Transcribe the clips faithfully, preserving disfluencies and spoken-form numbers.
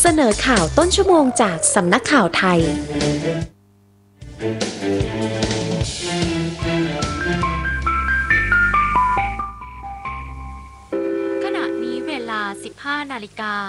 เสนอข่าวต้นชั่วโมงจากสำนักข่าวไทยขณะนี้เวลา สิบห้า นาฬิกา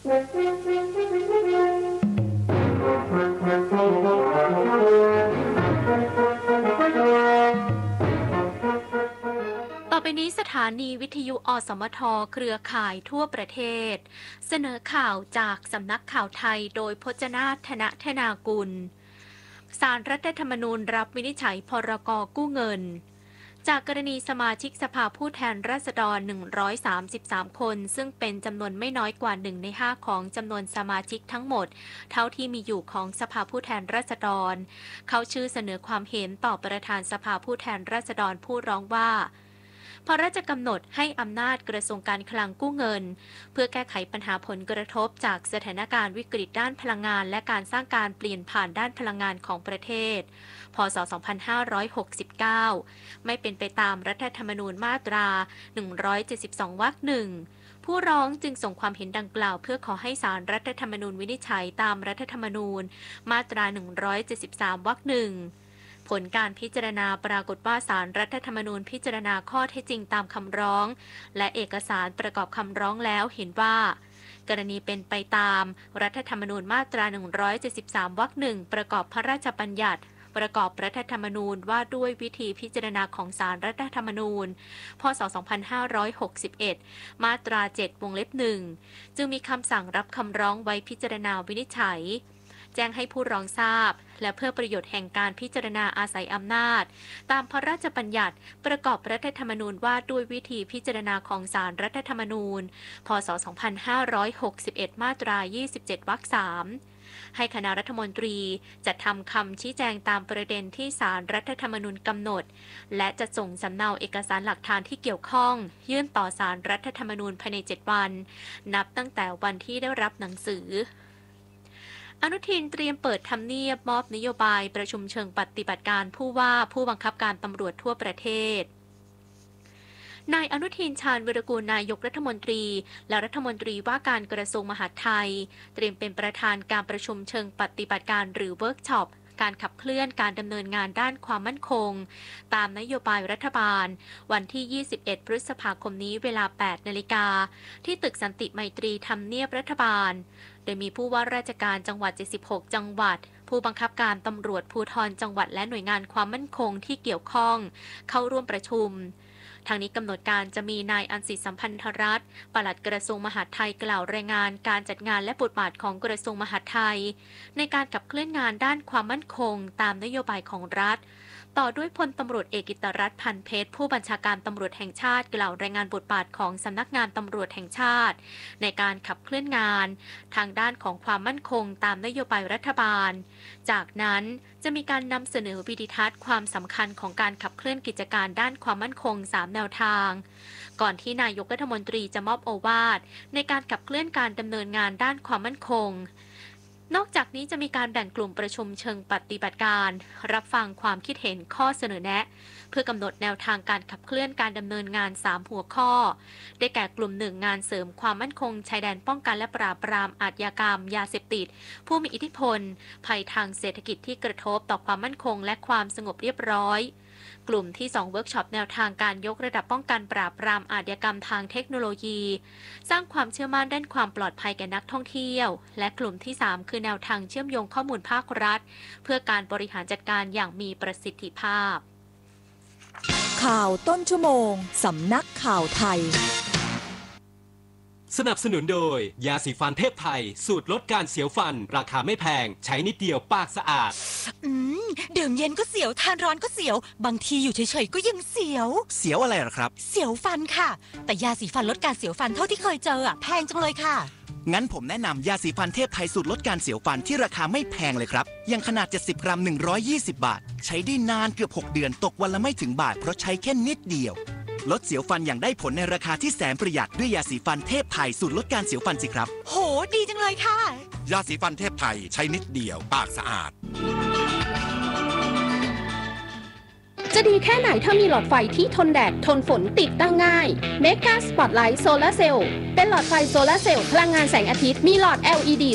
ต่อไปนี้สถานีวิทยุอสมทเครือข่ายทั่วประเทศเสนอข่าวจากสำนักข่าวไทยโดยพจนาถ ธนธนากุลศาลรัฐธรรมนูญรับวินิจฉัยพรก.กู้เงินจากกรณีสมาชิกสภาผู้แทนราษฎรหนึ่งร้อยสามสิบสามคนซึ่งเป็นจำนวนไม่น้อยกว่าหนึ่งในห้าของจำนวนสมาชิกทั้งหมดเท่าที่มีอยู่ของสภาผู้แทนราษฎรเขาชื่อเสนอความเห็นต่อประธานสภาผู้แทนราษฎรผู้ร้องว่าพระราชกำหนดให้อำนาจกระทรวงการคลังกู้เงินเพื่อแก้ไขปัญหาผลกระทบจากสถานการณ์วิกฤตด้านพลังงานและการสร้างการเปลี่ยนผ่านด้านพลังงานของประเทศพ.ศ. สองพันห้าร้อยหกสิบเก้าไม่เป็นไปตามรัฐธรรมนูญมาตราหนึ่งร้อยเจ็ดสิบสองวรรคหนึ่งผู้ร้องจึงส่งความเห็นดังกล่าวเพื่อขอให้ศาลรัฐธรรมนูญวินิจฉัยตามรัฐธรรมนูญมาตราหนึ่งร้อยเจ็ดสิบสามวรรคหนึ่งผลการพิจารณาปรากฏว่าศาลรัฐธรรมนูญพิจารณาข้อเท็จจริงตามคำร้องและเอกสารประกอบคำร้องแล้วเห็นว่ากรณีเป็นไปตามรัฐธรรมนูญมาตราหนึ่งร้อยเจ็ดสิบสามวรรคหนึ่งประกอบพระราชบัญญัติประกอบรัฐธรรมนูญว่าด้วยวิธีพิจารณาของศาลรัฐธรรมนูญพ.ศ. สองพันห้าร้อยหกสิบเอ็ดมาตราเจ็ดวงเล็บหนึ่งจึงมีคำสั่งรับคำร้องไว้พิจารณาวินิจฉัยแจ้งให้ผู้ร้องทราบและเพื่อประโยชน์แห่งการพิจารณาอาศัยอำนาจตามพระราชบัญญัติประกอบรัฐธรรมนูญว่าด้วยวิธีพิจารณาของศาลรัฐธรรมนูญพ.ศ. สองพันห้าร้อยหกสิบเอ็ดมาตรายี่สิบเจ็ดวรรคสามให้คณะรัฐมนตรีจัดทำคำชี้แจงตามประเด็นที่ศาลรัฐธรรมนูญกำหนดและจะส่งสำเนาเอกสารหลักฐานที่เกี่ยวข้องยื่นต่อศาลรัฐธรรมนูญภายในเจ็ดวันนับตั้งแต่วันที่ได้รับหนังสืออนุทินเตรียมเปิดทำเนียบมอบนโยบายประชุมเชิงปฏิบัติการผู้ว่าผู้บังคับการตำรวจทั่วประเทศนายอนุทินชาญวิรากูลนายกรัฐมนตรีและรัฐมนตรีว่าการกระทรวงมหาดไทยเตรียมเป็นประธานการประชุมเชิงปฏิบัติการหรือเวิร์กช็อปการขับเคลื่อนการดำเนินงานด้านความมั่นคงตามนโยบายรัฐบาลวันที่ยี่สิบเอ็ดพฤษภาคมนี้เวลา แปดนาฬิกาที่ตึกสันติไมตรีทำเนียบรัฐบาลโดยมีผู้ว่าราชการจังหวัดเจ็ดสิบหกจังหวัดผู้บังคับการตำรวจภูธรจังหวัดและหน่วยงานความมั่นคงที่เกี่ยวข้องเข้าร่วมประชุมทางนี้กำหนดการจะมีนายอัญสิทธิ์สัมพันธรัตน์ปลัดกระทรวงมหาดไทยกล่าวรายงานการจัดงานและบทบาทของกระทรวงมหาดไทยในการขับเคลื่อนงานด้านความมั่นคงตามนโยบายของรัฐต่อด้วยพลตำรวจเอกกิตติรัตน์พันเพชรผู้บัญชาการตำรวจแห่งชาติกล่าวรายงานบทบาทของสำนักงานตำรวจแห่งชาติในการขับเคลื่อนงานทางด้านของความมั่นคงตามนโยบายรัฐบาลจากนั้นจะมีการนำเสนอวิดีทัศน์ความสำคัญของการขับเคลื่อนกิจการด้านความมั่นคงสามแนวทางก่อนที่นายกรัฐมนตรีจะมอบโอวาทในการขับเคลื่อนการดำเนินงานด้านความมั่นคงนอกจากนี้จะมีการแบ่งกลุ่มประชุมเชิงปฏิบัติการรับฟังความคิดเห็นข้อเสนอแนะเพื่อกำหนดแนวทางการขับเคลื่อนการดำเนินงานสามหัวข้อได้แก่กลุ่มหนึ่งงานเสริมความมั่นคงชายแดนป้องกันและปราบปรามอาชญากรรมยาเสพติดผู้มีอิทธิพลภัยทางเศรษฐกิจที่กระทบต่อความมั่นคงและความสงบเรียบร้อยกลุ่มที่สองเวิร์กช็อปแนวทางการยกระดับป้องกันปราบปรามอาชญากรรมทางเทคโนโลยีสร้างความเชื่อมั่นด้านความปลอดภัยแก่นักท่องเที่ยวและกลุ่มที่สามคือแนวทางเชื่อมโยงข้อมูลภาครัฐเพื่อการบริหารจัดการอย่างมีประสิทธิภาพข่าวต้นชั่วโมงสำนักข่าวไทยสนับสนุนโดยยาสีฟันเทพไทยสูตรลดการเสียวฟันราคาไม่แพงใช้นิดเดียวปากสะอาดอืมดื่มเย็นก็เสียวทานร้อนก็เสียวบางทีอยู่เฉยๆก็ยังเสียวเสียวอะไรหรอครับเสียวฟันค่ะแต่ยาสีฟันลดการเสียวฟันเท่าที่เคยเจออะแพงจังเลยค่ะงั้นผมแนะนำยาสีฟันเทพไทยสูตรลดการเสียวฟันที่ราคาไม่แพงเลยครับยังขนาดเจ็ดสิบกรัมหนึ่งร้อยยี่สิบบาทใช้ได้นานเกือบหกเดือนตกวันละไม่ถึงบาทเพราะใช้แค่นิดเดียวลดเสียวฟันอย่างได้ผลในราคาที่แสนประหยัดด้วยยาสีฟันเทพไทยสูตรลดการเสียวฟันสิครับโหดีจังเลยค่ะยาสีฟันเทพไทยใช้นิดเดียวปากสะอาดจะดีแค่ไหนถ้ามีหลอดไฟที่ทนแดดทนฝนติดตั้งง่าย Mega Spotlight Solar Cell เป็นหลอดไฟโซลาร์เซลล์พลังงานแสงอาทิตย์มีหลอด แอล อี ดี